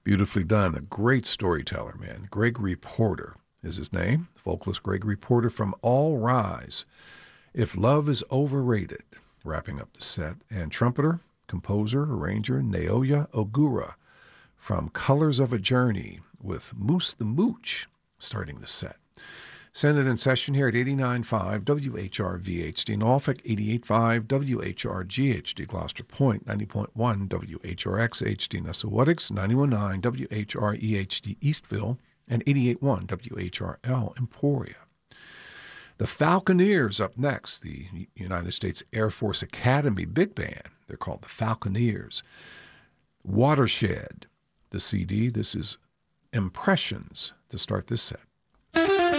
Beautifully done. A great storyteller, man. Gregory Porter is his name. Vocalist Gregory Porter from All Rise. If Love is Overrated, wrapping up the set. And trumpeter, composer, arranger Naoya Ogura from Colors of a Journey with Moose the Mooch starting the set. Send it in session here at 89.5 WHRVHD Norfolk, 88.5 WHRGHD Gloucester Point, 90.1 WHRX-HD Nessawatix, 91.9 WHREHD Eastville, and 88.1 WHRL Emporia. The Falconeers up next, the United States Air Force Academy Big Band. They're called the Falconeers. Watershed, the CD. This is Impressions to start this set.